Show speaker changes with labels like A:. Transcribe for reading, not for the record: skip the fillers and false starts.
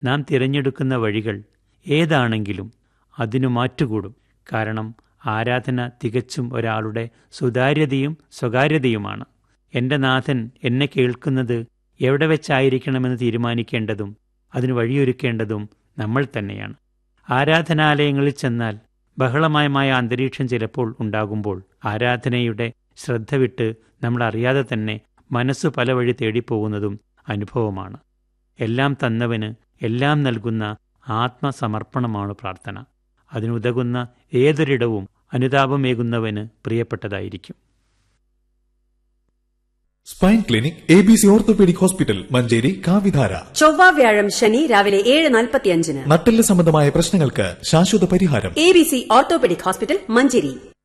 A: നാം തിരഞ്ഞെടുക്കുന്ന വഴികൾ ഏതാണെങ്കിലും അതിനു മാറ്റുകൂടും. കാരണം ആരാധന തികച്ചും ഒരാളുടെ സുതാര്യതയും സ്വകാര്യതയുമാണ്. എൻ്റെ നാഥൻ എന്നെ കേൾക്കുന്നത് എവിടെ വെച്ചായിരിക്കണമെന്ന് തീരുമാനിക്കേണ്ടതും അതിന് വഴിയൊരുക്കേണ്ടതും നമ്മൾ തന്നെയാണ്. ആരാധനാലയങ്ങളിൽ ചെന്നാൽ ബഹളമയമായ അന്തരീക്ഷം ചിലപ്പോൾ ഉണ്ടാകുമ്പോൾ ആരാധനയുടെ ശ്രദ്ധ വിട്ട് നമ്മൾ അറിയാതെ തന്നെ മനസ്സ് പല വഴി തേടിപ്പോകുന്നതും അനുഭവമാണ്. എല്ലാം തന്നവന് എല്ലാം നൽകുന്ന ആത്മസമർപ്പണമാണ് പ്രാർത്ഥന. അതിനുതകുന്ന ഏതൊരിടവും അനുതാപമേകുന്നവന് പ്രിയപ്പെട്ടതായിരിക്കും.
B: Spine clinic ABC orthopaedic hospital, Manjeri, കാവിധാര.
C: ചൊവ്വ, വ്യാഴം, ശനി രാവിലെ 7:45.
B: നട്ടെല്ല് സംബന്ധമായ പ്രശ്നങ്ങൾക്ക് ശാശ്വത പരിഹാരം.
C: ABC orthopaedic hospital, Manjeri.